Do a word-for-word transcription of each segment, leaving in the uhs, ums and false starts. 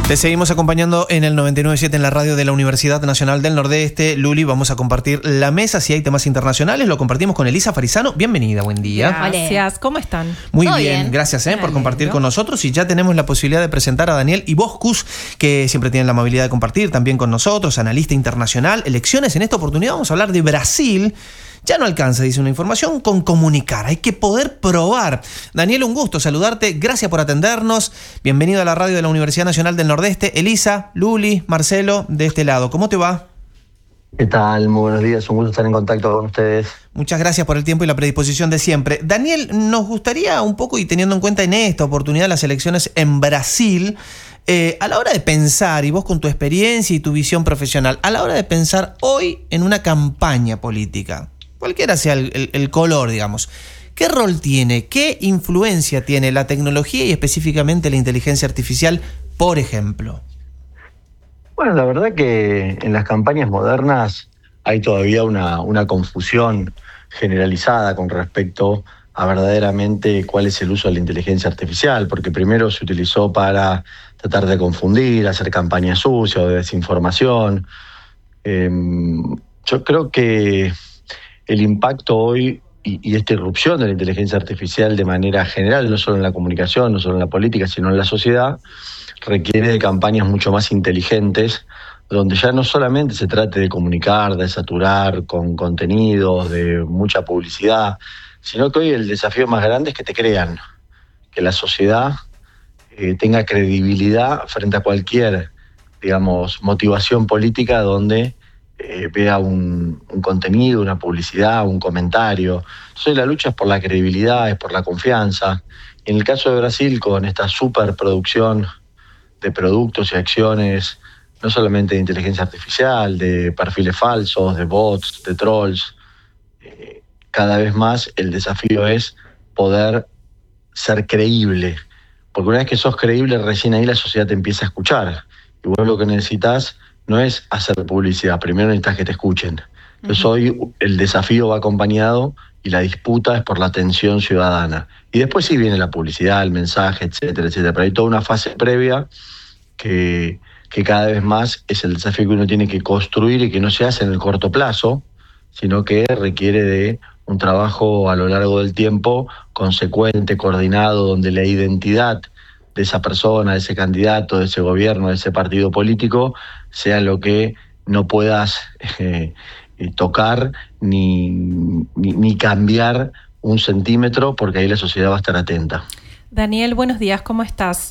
Te seguimos acompañando en el noventa y nueve punto siete en la radio de la Universidad Nacional del Nordeste. Luli, vamos a compartir la mesa. Si hay temas internacionales, lo compartimos con Elisa Farisano. Bienvenida, buen día. Gracias, ¿cómo están? Muy bien, bien, gracias eh, por compartir con nosotros. Y ya tenemos la posibilidad de presentar a Daniel Iboscus, que siempre tiene la amabilidad de compartir también con nosotros, analista internacional. Elecciones, en esta oportunidad vamos a hablar de Brasil. Ya no alcanza, dice una información, con comunicar. Hay que poder probar. Daniel, un gusto saludarte. Gracias por atendernos. Bienvenido a la radio de la Universidad Nacional del Nordeste. Elisa, Luli, Marcelo, de este lado. ¿Cómo te va? ¿Qué tal? Muy buenos días. Un gusto estar en contacto con ustedes. Muchas gracias por el tiempo y la predisposición de siempre. Daniel, nos gustaría un poco, y teniendo en cuenta en esta oportunidad las elecciones en Brasil, eh, a la hora de pensar, y vos con tu experiencia y tu visión profesional, a la hora de pensar hoy en una campaña política, cualquiera sea el, el, el color, digamos, ¿qué rol tiene, qué influencia tiene la tecnología y específicamente la inteligencia artificial, por ejemplo? Bueno, la verdad que en las campañas modernas hay todavía una, una confusión generalizada con respecto a verdaderamente cuál es el uso de la inteligencia artificial, porque primero se utilizó para tratar de confundir, hacer campañas sucias o de desinformación. Eh, yo creo que el impacto hoy y, y esta irrupción de la inteligencia artificial de manera general, no solo en la comunicación, no solo en la política, sino en la sociedad, requiere de campañas mucho más inteligentes, donde ya no solamente se trate de comunicar, de saturar con contenidos, de mucha publicidad, sino que hoy el desafío más grande es que te crean, que la sociedad eh, tenga credibilidad frente a cualquier, digamos, motivación política donde Eh, vea un, un contenido, una publicidad, un comentario. Entonces la lucha es por la credibilidad, es por la confianza. Y en el caso de Brasil, con esta superproducción de productos y acciones, no solamente de inteligencia artificial, de perfiles falsos, de bots, de trolls, eh, cada vez más el desafío es poder ser creíble. Porque una vez que sos creíble, recién ahí la sociedad te empieza a escuchar. Y vos lo que necesitas no es hacer publicidad, primero necesitas que te escuchen. Entonces uh-huh. hoy el desafío va acompañado y la disputa es por la atención ciudadana. Y después sí viene la publicidad, el mensaje, etcétera, etcétera. Pero hay toda una fase previa que, que cada vez más es el desafío que uno tiene que construir y que no se hace en el corto plazo, sino que requiere de un trabajo a lo largo del tiempo, consecuente, coordinado, donde la identidad de esa persona, de ese candidato, de ese gobierno, de ese partido político, sea lo que no puedas eh, tocar ni, ni, ni cambiar un centímetro, porque ahí la sociedad va a estar atenta. Daniel, buenos días, ¿cómo estás?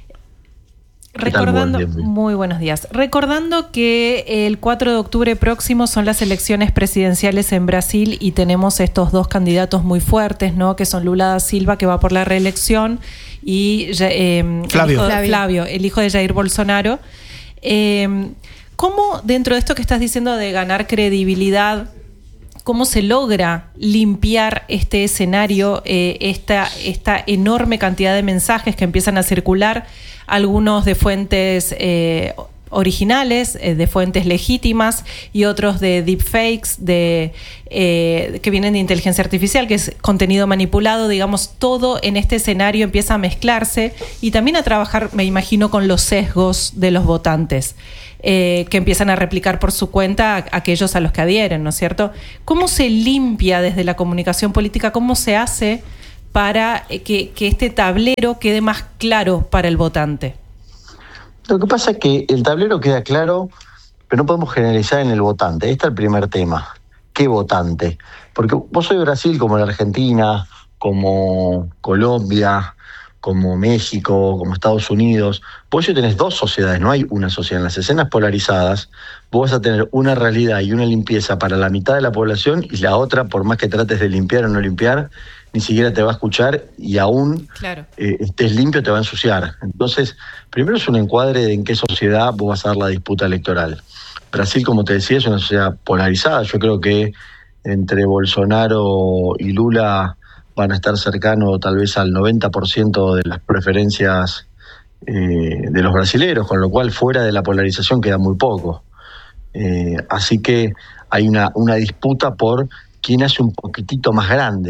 Recordando, buen día, muy buenos días. Recordando que el cuatro de octubre próximo son las elecciones presidenciales en Brasil y tenemos estos dos candidatos muy fuertes, ¿no? Que son Lula da Silva, que va por la reelección, y eh, Flavio. El hijo de, Flavio, el hijo de Jair Bolsonaro. Eh, ¿Cómo, dentro de esto que estás diciendo de ganar credibilidad, cómo se logra limpiar este escenario, eh, esta, esta enorme cantidad de mensajes que empiezan a circular, algunos de fuentes eh, originales, eh, de fuentes legítimas, y otros de deepfakes, de, eh, que vienen de inteligencia artificial, que es contenido manipulado? Digamos, todo en este escenario empieza a mezclarse y también a trabajar, me imagino, con los sesgos de los votantes, eh, que empiezan a replicar por su cuenta a aquellos a los que adhieren, ¿no es cierto? ¿Cómo se limpia desde la comunicación política? ¿Cómo se hace para que, que este tablero quede más claro para el votante? Lo que pasa es que el tablero queda claro, pero no podemos generalizar en el votante. Ahí está el primer tema. ¿Qué votante? Porque vos sois Brasil, como la Argentina, como Colombia, como México, como Estados Unidos. Vos ya tenés dos sociedades, no hay una sociedad. En las escenas polarizadas, vos vas a tener una realidad y una limpieza para la mitad de la población, y la otra, por más que trates de limpiar o no limpiar, ni siquiera te va a escuchar, y aún claro. eh, estés limpio te va a ensuciar. Entonces, primero es un encuadre de en qué sociedad vos vas a dar la disputa electoral. Brasil, como te decía, es una sociedad polarizada. Yo creo que entre Bolsonaro y Lula van a estar cercanos tal vez al noventa por ciento de las preferencias eh, de los brasileros, con lo cual fuera de la polarización queda muy poco. Eh, así que hay una, una disputa por quién hace un poquitito más grande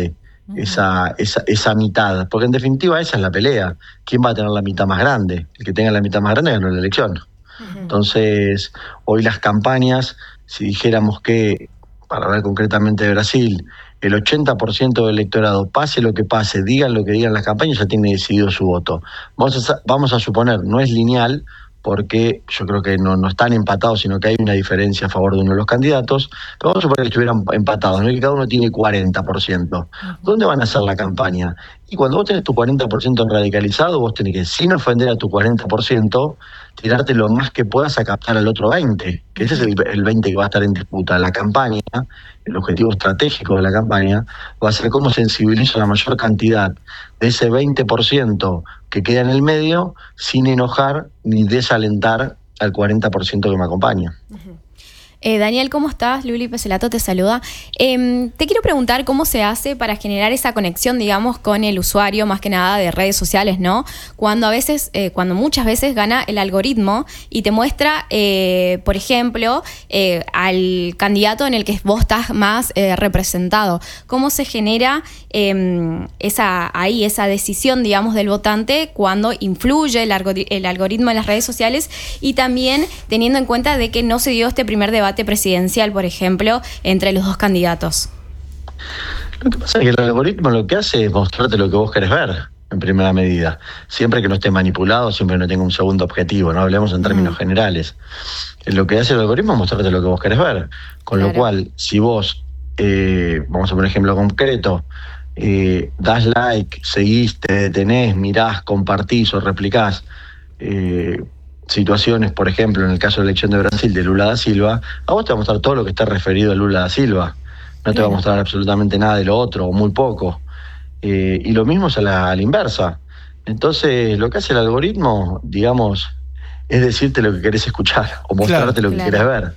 uh-huh. esa, esa, esa mitad, porque en definitiva esa es la pelea. ¿Quién va a tener la mitad más grande? El que tenga la mitad más grande ganó la elección. Uh-huh. Entonces, hoy las campañas, si dijéramos que, para hablar concretamente de Brasil, el ochenta por ciento del electorado, pase lo que pase, digan lo que digan las campañas, ya tiene decidido su voto. Vamos a, vamos a suponer, no es lineal, porque yo creo que no, no están empatados, sino que hay una diferencia a favor de uno de los candidatos, pero vamos a suponer que estuvieran empatados, ¿no? Y que cada uno tiene cuarenta por ciento. ¿Dónde van a hacer la campaña? Y cuando vos tenés tu cuarenta por ciento radicalizado, vos tenés que, sin ofender a tu cuarenta por ciento, tirarte lo más que puedas a captar al otro veinte por ciento, que ese es el, el veinte por ciento que va a estar en disputa. La campaña, el objetivo estratégico de la campaña, va a ser cómo sensibilizo a la mayor cantidad de ese veinte por ciento que queda en el medio, sin enojar ni desalentar al cuarenta por ciento que me acompaña. Uh-huh. Eh, Daniel, ¿cómo estás? Luli Peselato te saluda. Eh, te quiero preguntar cómo se hace para generar esa conexión, digamos, con el usuario, más que nada de redes sociales, ¿no? Cuando a veces, eh, cuando muchas veces gana el algoritmo y te muestra, eh, por ejemplo, eh, al candidato en el que vos estás más eh, representado. ¿Cómo se genera eh, esa ahí esa decisión, digamos, del votante cuando influye el, algori- el algoritmo en las redes sociales, y también teniendo en cuenta de que no se dio este primer debate presidencial, por ejemplo, entre los dos candidatos? Lo que pasa es que el algoritmo lo que hace es mostrarte lo que vos querés ver, en primera medida. Siempre que no esté manipulado, siempre que no tenga un segundo objetivo, no hablemos en términos mm. generales. Lo que hace el algoritmo es mostrarte lo que vos querés ver. Con claro. lo cual, si vos, eh, vamos a poner un ejemplo concreto, eh, das like, seguís, te detenés, mirás, compartís o replicás, eh, situaciones, por ejemplo, en el caso de la elección de Brasil de Lula da Silva, a vos te va a mostrar todo lo que está referido a Lula da Silva. No te va a mostrar absolutamente nada de lo otro, o muy poco. Eh, y lo mismo es a la, a la inversa. Entonces, lo que hace el algoritmo, digamos, es decirte lo que querés escuchar, o mostrarte claro, lo que claro. querés ver.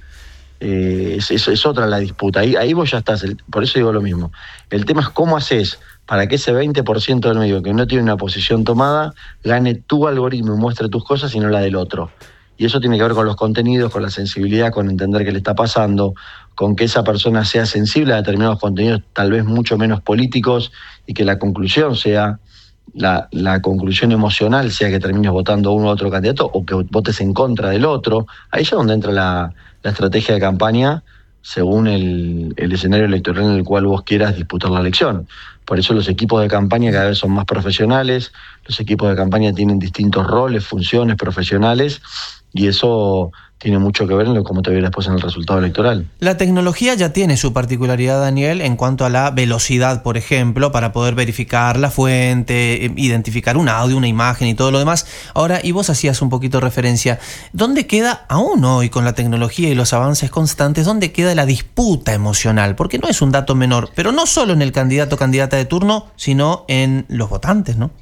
Eh, es, es, es otra la disputa. Ahí, ahí vos ya estás. El, por eso digo lo mismo. El tema es cómo haces para que ese veinte por ciento del medio que no tiene una posición tomada, gane tu algoritmo y muestre tus cosas y no la del otro. Y eso tiene que ver con los contenidos, con la sensibilidad, con entender qué le está pasando, con que esa persona sea sensible a determinados contenidos, tal vez mucho menos políticos, y que la conclusión sea, la, la conclusión emocional sea que termines votando a uno u otro candidato, o que votes en contra del otro. Ahí es donde entra la, la estrategia de campaña, según el, el escenario electoral en el cual vos quieras disputar la elección. Por eso los equipos de campaña cada vez son más profesionales, los equipos de campaña tienen distintos roles, funciones profesionales, y eso tiene mucho que ver en lo cómo te ve después en el resultado electoral. La tecnología ya tiene su particularidad, Daniel, en cuanto a la velocidad, por ejemplo, para poder verificar la fuente, identificar un audio, una imagen y todo lo demás. Ahora, y vos hacías un poquito referencia, ¿dónde queda aún hoy con la tecnología y los avances constantes, dónde queda la disputa emocional? Porque no es un dato menor, pero no solo en el candidato o candidata de turno, sino en los votantes, ¿no?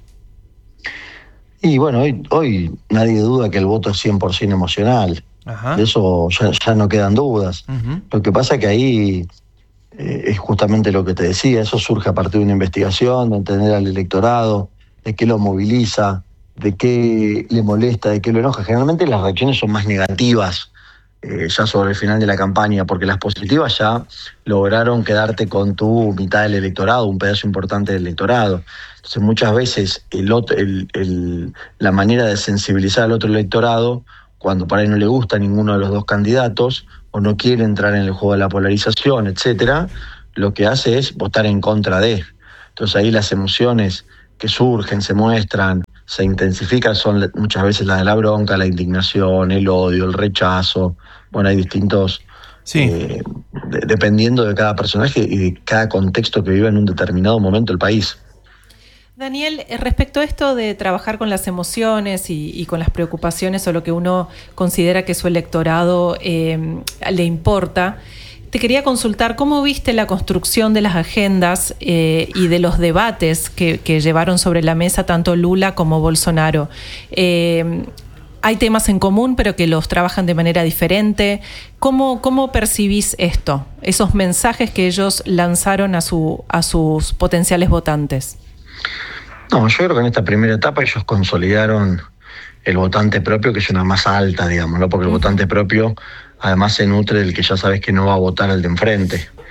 Y bueno, hoy, hoy nadie duda que el voto es cien por ciento emocional. Ajá. De eso ya, ya no quedan dudas. Uh-huh. Lo que pasa es que ahí eh, es justamente lo que te decía, eso surge a partir de una investigación, de entender al electorado, de qué lo moviliza, de qué le molesta, de qué lo enoja. Generalmente las reacciones son más negativas eh, ya sobre el final de la campaña, porque las positivas ya lograron quedarte con tu mitad del electorado, un pedazo importante del electorado. Entonces muchas veces el otro, el, el, la manera de sensibilizar al otro electorado, cuando por ahí no le gusta ninguno de los dos candidatos o no quiere entrar en el juego de la polarización, etcétera, lo que hace es votar en contra de. Entonces ahí las emociones que surgen, se muestran, se intensifican, son muchas veces las de la bronca, la indignación, el odio, el rechazo. Bueno, hay distintos, sí. eh, de, dependiendo de cada personaje y de cada contexto que vive en un determinado momento el país. Daniel, respecto a esto de trabajar con las emociones y, y con las preocupaciones o lo que uno considera que su electorado eh, le importa, te quería consultar cómo viste la construcción de las agendas eh, y de los debates que, que llevaron sobre la mesa tanto Lula como Bolsonaro. Eh, hay temas en común, pero que los trabajan de manera diferente. ¿Cómo, cómo percibís esto, esos mensajes que ellos lanzaron a, su, a sus potenciales votantes? No, yo creo que en esta primera etapa ellos consolidaron el votante propio, que es una más alta, digamos, ¿no? Porque el votante propio además se nutre del que ya sabes que no va a votar al de enfrente.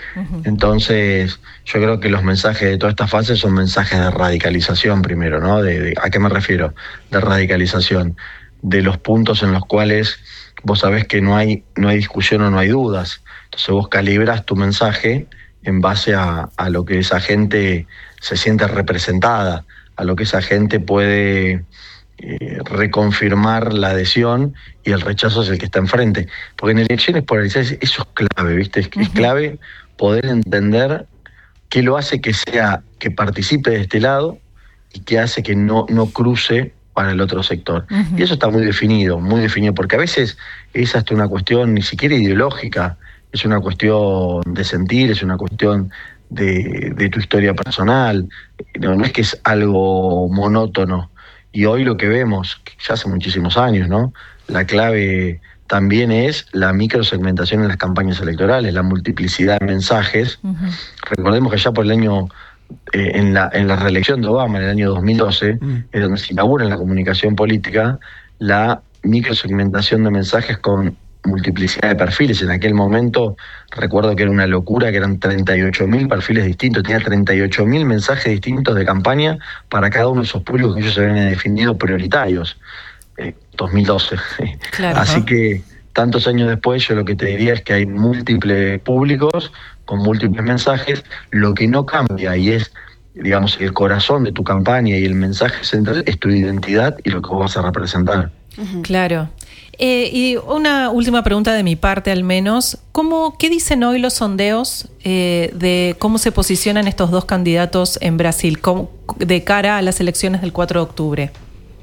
Uh-huh. Entonces, yo creo que los mensajes de toda esta fase son mensajes de radicalización primero, ¿no? De, de, ¿a qué me refiero? De radicalización, de los puntos en los cuales vos sabés que no hay, no hay discusión o no hay dudas. Entonces vos calibras tu mensaje en base a, a lo que esa gente se siente representada, a lo que esa gente puede eh, reconfirmar la adhesión, y el rechazo es el que está enfrente. Porque en elecciones polarizadas eso es clave, ¿viste? Es, uh-huh. es clave poder entender qué lo hace que sea, que participe de este lado y qué hace que no, no cruce para el otro sector. Uh-huh. Y eso está muy definido, muy definido, porque a veces es hasta una cuestión ni siquiera ideológica, es una cuestión de sentir, es una cuestión de, de tu historia personal, no, no es que es algo monótono. Y hoy lo que vemos, ya hace muchísimos años, ¿no? La clave también es la microsegmentación en las campañas electorales, la multiplicidad de mensajes. Uh-huh. Recordemos que ya por el año, eh, en, la, en la reelección de Obama, en el año dos mil doce, uh-huh. es donde se inaugura en la comunicación política la microsegmentación de mensajes con multiplicidad de perfiles. En aquel momento recuerdo que era una locura, que eran treinta y ocho mil perfiles distintos, tenía treinta y ocho mil mensajes distintos de campaña para cada uno de esos públicos que ellos se habían definido prioritarios. Eh, dos mil doce. Claro, así ¿no? que tantos años después yo lo que te diría es que hay múltiples públicos con múltiples mensajes. Lo que no cambia, y es, digamos, el corazón de tu campaña y el mensaje central, es tu identidad y lo que vos vas a representar. Claro. Eh, y una última pregunta de mi parte, al menos. ¿Cómo, ¿Qué dicen hoy los sondeos eh, de cómo se posicionan estos dos candidatos en Brasil cómo, de cara a las elecciones del cuatro de octubre?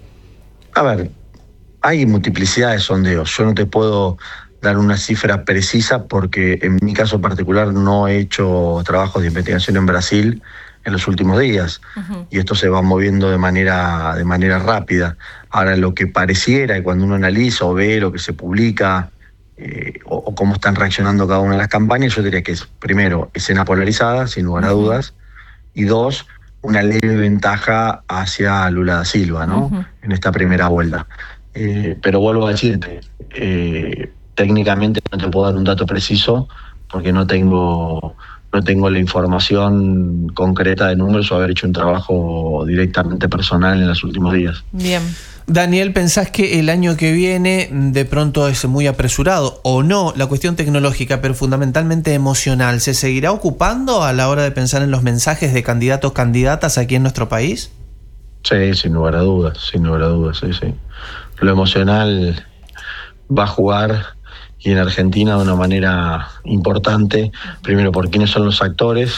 A ver, hay multiplicidad de sondeos. Yo no te puedo dar una cifra precisa porque en mi caso particular no he hecho trabajos de investigación en Brasil en los últimos días. Uh-huh. Y esto se va moviendo de manera, de manera rápida. Ahora, lo que pareciera, cuando uno analiza o ve lo que se publica eh, o, o cómo están reaccionando cada una de las campañas, yo diría que es, primero, escena polarizada, sin lugar a dudas, y dos, una leve ventaja hacia Lula da Silva, ¿no? Uh-huh. En esta primera vuelta. Eh, pero vuelvo a decirte, eh, técnicamente no te puedo dar un dato preciso porque no tengo... no tengo la información concreta de números o haber hecho un trabajo directamente personal en los últimos días. Bien. Daniel, ¿pensás que el año que viene de pronto es muy apresurado o no? La cuestión tecnológica, pero fundamentalmente emocional, ¿se seguirá ocupando a la hora de pensar en los mensajes de candidatos, candidatas aquí en nuestro país? Sí, sin lugar a dudas, sin lugar a dudas, sí, sí. Lo emocional va a jugar, y en Argentina de una manera importante, primero por quiénes son los actores,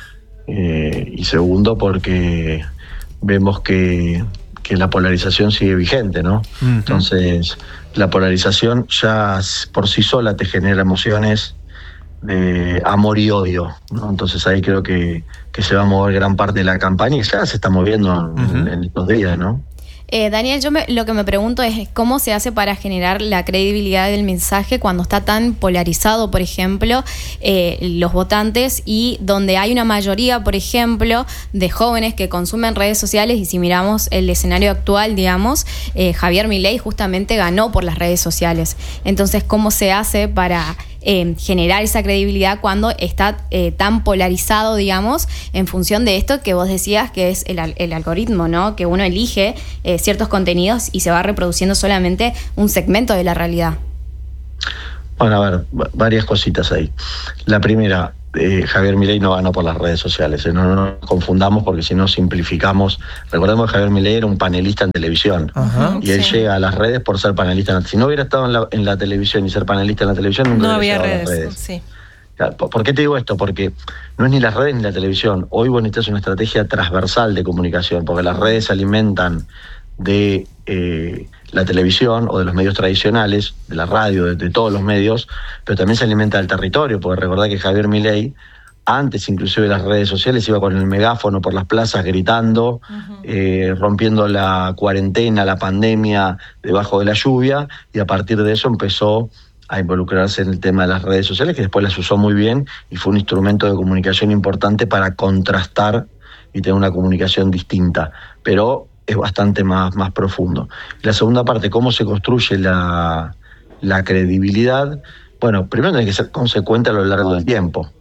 eh, y segundo porque vemos que, que la polarización sigue vigente, ¿no? Uh-huh. Entonces, la polarización ya por sí sola te genera emociones de amor y odio, ¿no? Entonces ahí creo que, que se va a mover gran parte de la campaña, y ya se está moviendo uh-huh. en, en estos días, ¿no? Eh, Daniel, yo me, lo que me pregunto es cómo se hace para generar la credibilidad del mensaje cuando está tan polarizado, por ejemplo, eh, los votantes, y donde hay una mayoría, por ejemplo, de jóvenes que consumen redes sociales. Y si miramos el escenario actual, digamos, eh, Javier Milei justamente ganó por las redes sociales. Entonces, ¿cómo se hace para Eh, generar esa credibilidad cuando está eh, tan polarizado, digamos, en función de esto que vos decías que es el, el algoritmo, ¿no? Que uno elige eh, ciertos contenidos y se va reproduciendo solamente un segmento de la realidad. Bueno, a ver, varias cositas ahí. La primera, eh, Javier Milei no ganó por las redes sociales, eh, no, no nos confundamos, porque si no simplificamos. Recordemos que Javier Milei era un panelista en televisión. Ajá, y él sí. llega a las redes por ser panelista. Si no hubiera estado en la, en la televisión y ser panelista en la televisión, nunca no hubiera había llegado redes, a las redes. Sí. ¿Por qué te digo esto? Porque no es ni las redes ni la televisión. Hoy vos necesitas una estrategia transversal de comunicación, porque las redes se alimentan de eh, la televisión o de los medios tradicionales, de la radio, de, de todos los medios, pero también se alimenta del territorio, porque recordá que Javier Milei, antes inclusive de las redes sociales, iba con el megáfono por las plazas gritando, uh-huh. eh, rompiendo la cuarentena, la pandemia debajo de la lluvia, y a partir de eso empezó a involucrarse en el tema de las redes sociales, que después las usó muy bien y fue un instrumento de comunicación importante para contrastar y tener una comunicación distinta, pero es bastante más, más profundo. La segunda parte, ¿cómo se construye la, la credibilidad? Bueno, primero tiene que ser consecuente a lo largo del tiempo.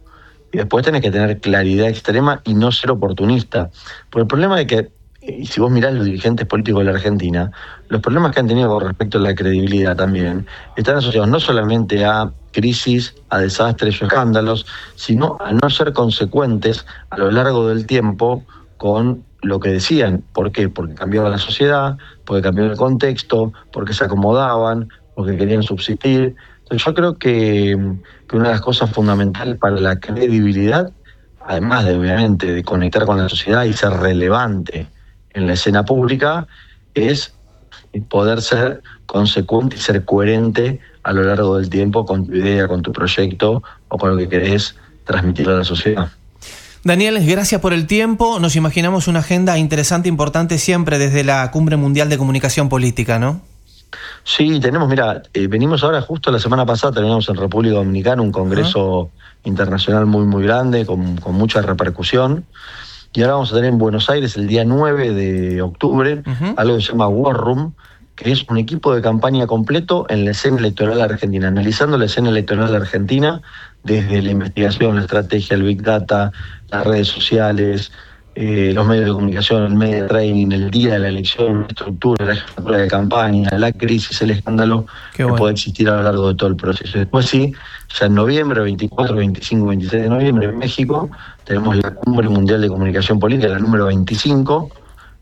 y después tenés que tener claridad extrema y no ser oportunista. Porque el problema es que, y si vos mirás los dirigentes políticos de la Argentina, los problemas que han tenido con respecto a la credibilidad también están asociados no solamente a crisis, a desastres o escándalos, sino a no ser consecuentes a lo largo del tiempo con lo que decían. ¿Por qué? Porque cambiaba la sociedad, porque cambió el contexto, porque se acomodaban, porque querían subsistir. Entonces yo creo que, que una de las cosas fundamentales para la credibilidad, además de obviamente de conectar con la sociedad y ser relevante en la escena pública, es poder ser consecuente y ser coherente a lo largo del tiempo con tu idea, con tu proyecto o con lo que querés transmitir a la sociedad. Daniel, gracias por el tiempo. Nos imaginamos una agenda interesante, importante siempre desde la Cumbre Mundial de Comunicación Política, ¿no? Sí, tenemos, mira, eh, venimos ahora justo la semana pasada, terminamos en República Dominicana un congreso uh-huh. internacional muy, muy grande, con, con mucha repercusión. Y ahora vamos a tener en Buenos Aires el día nueve de octubre, uh-huh. algo que se llama War Room, que es un equipo de campaña completo en la escena electoral argentina, analizando la escena electoral argentina desde la investigación, la estrategia, el Big Data, las redes sociales, eh, los medios de comunicación, el media training, el día de la elección, la estructura, la estructura de campaña, la crisis, el escándalo Qué que bueno. puede existir a lo largo de todo el proceso. Después sí, ya en noviembre, veinticuatro, veinticinco, veintiséis de noviembre, en México, tenemos la Cumbre Mundial de Comunicación Política, la número veinticinco,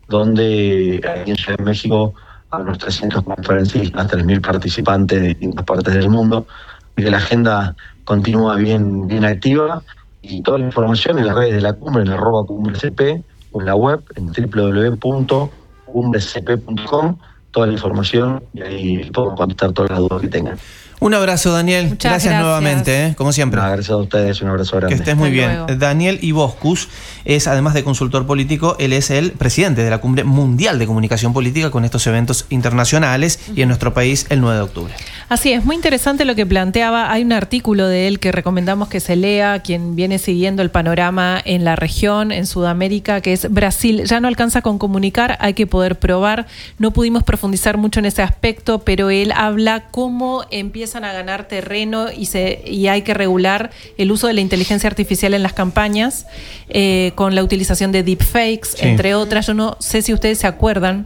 donde aquí en Ciudad de México a unos trescientos conferencistas, tres mil participantes de distintas partes del mundo, y que la agenda continúa bien, bien activa, y toda la información en las redes de la cumbre, en arroba cumbrecp, o en la web, en doble u doble u doble u punto cumbre c p punto com, toda la información, y ahí puedo contestar todas las dudas que tengan. Un abrazo, Daniel. Gracias, gracias nuevamente, ¿eh? Como siempre. No, gracias a ustedes, un abrazo grande. Que estés muy Hasta bien. luego. Daniel Iboscus es, además de consultor político, él es el presidente de la Cumbre Mundial de Comunicación Política con estos eventos internacionales y en nuestro país el nueve de octubre. Así es, muy interesante lo que planteaba. Hay un artículo de él que recomendamos que se lea, quien viene siguiendo el panorama en la región, en Sudamérica, que es Brasil. Ya no alcanza con comunicar, hay que poder probar. No pudimos profundizar mucho en ese aspecto, pero él habla cómo empiezan a ganar terreno y, se, y hay que regular el uso de la inteligencia artificial en las campañas, eh, con la utilización de deepfakes, sí. entre otras. Yo no sé si ustedes se acuerdan,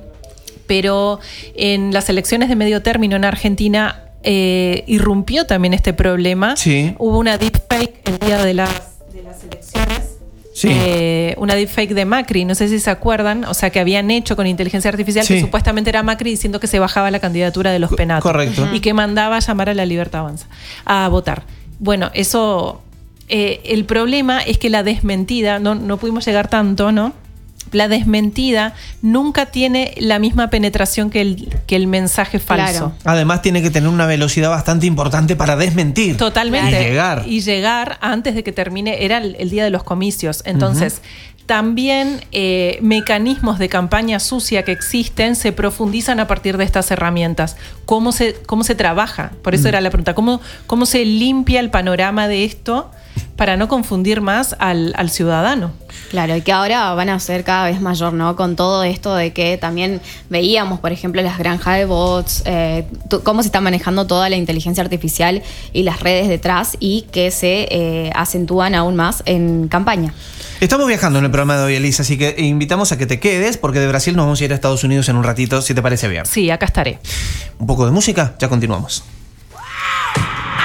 pero en las elecciones de medio término en Argentina eh, irrumpió también este problema. Sí. Hubo una deepfake el día de las, de las elecciones. Sí. Eh, una deepfake de Macri, no sé si se acuerdan, o sea, que habían hecho con inteligencia artificial, sí. que supuestamente era Macri diciendo que se bajaba la candidatura de los Penato. Correcto. Y que mandaba a llamar a la Libertad Avanza a votar. Bueno, eso, eh, el problema es que la desmentida, no, no pudimos llegar tanto, ¿no? La desmentida nunca tiene la misma penetración que el, que el mensaje falso. Claro. Además tiene que tener una velocidad bastante importante para desmentir. Totalmente. Y llegar. Y llegar antes de que termine, era el, el día de los comicios. Entonces, uh-huh. también eh, mecanismos de campaña sucia que existen se profundizan a partir de estas herramientas. ¿Cómo se, cómo se trabaja? Por eso uh-huh. era la pregunta. ¿Cómo, cómo se limpia el panorama de esto para no confundir más al, al ciudadano? Claro, y que ahora van a ser cada vez mayor, ¿no? Con todo esto de que también veíamos, por ejemplo, las granjas de bots, eh, t- cómo se está manejando toda la inteligencia artificial y las redes detrás, y que se eh, acentúan aún más en campaña. Estamos viajando en el programa de hoy, Elisa, así que invitamos a que te quedes, porque de Brasil nos vamos a ir a Estados Unidos en un ratito, si te parece bien. Sí, acá estaré. Un poco de música, ya continuamos.